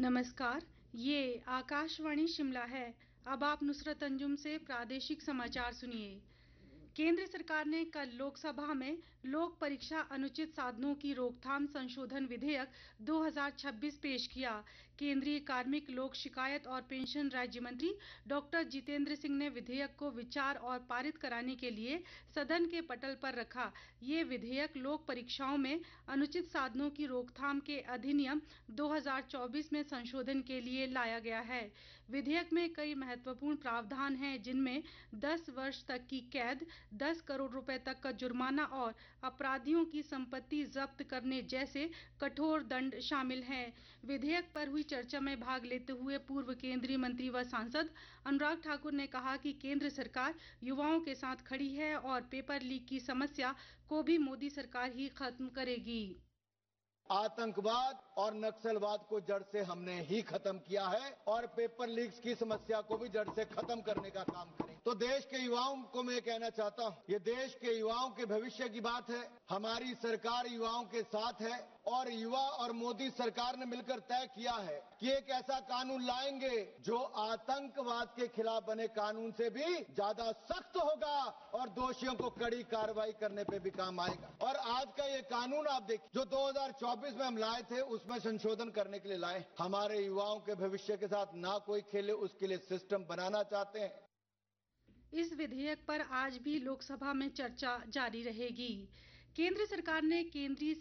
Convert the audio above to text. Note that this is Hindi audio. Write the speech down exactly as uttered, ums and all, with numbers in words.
नमस्कार, ये आकाशवाणी शिमला है। अब आप नुसरत अंजुम से प्रादेशिक समाचार सुनिए। केंद्र सरकार ने कल लोकसभा में लोक परीक्षा अनुचित साधनों की रोकथाम संशोधन विधेयक दो हज़ार छब्बीस पेश किया। केंद्रीय कार्मिक, लोक शिकायत और पेंशन राज्य मंत्री डॉक्टर जितेंद्र सिंह ने विधेयक को विचार और पारित कराने के लिए सदन के पटल पर रखा। ये विधेयक लोक परीक्षाओं में अनुचित साधनों की रोकथाम के अधिनियम दो हज़ार चौबीस में संशोधन के लिए लाया गया है। विधेयक में कई महत्वपूर्ण प्रावधान हैं, जिनमें दस वर्ष तक की कैद, दस करोड़ रुपए तक का जुर्माना और अपराधियों की संपत्ति जब्त करने जैसे कठोर दंड शामिल हैं। विधेयक पर हुई चर्चा में भाग लेते हुए पूर्व केंद्रीय मंत्री व सांसद अनुराग ठाकुर ने कहा कि केंद्र सरकार युवाओं के साथ खड़ी है और पेपर लीक की समस्या को भी मोदी सरकार ही खत्म करेगी। आतंकवाद और नक्सलवाद को जड़ से हमने ही खत्म किया है और पेपर लीक्स की समस्या को भी जड़ से खत्म करने का काम करें। तो देश के युवाओं को मैं कहना चाहता हूं, ये देश के युवाओं के भविष्य की बात है। हमारी सरकार युवाओं के साथ है और युवा और मोदी सरकार ने मिलकर तय किया है कि एक ऐसा कानून लाएंगे जो आतंकवाद के खिलाफ बने कानून से भी ज्यादा सख्त होगा और दोषियों को कड़ी कार्रवाई करने पे भी काम आएगा। और आज का ये कानून आप देखिए, जो दो हज़ार चौबीस में हम लाए थे, उसमें संशोधन करने के लिए लाए। हमारे युवाओं के भविष्य के साथ ना कोई खेले, उसके लिए सिस्टम बनाना चाहते हैं। इस विधेयक पर आज भी लोकसभा में चर्चा जारी रहेगी। केंद्र सरकार ने केंद्रीय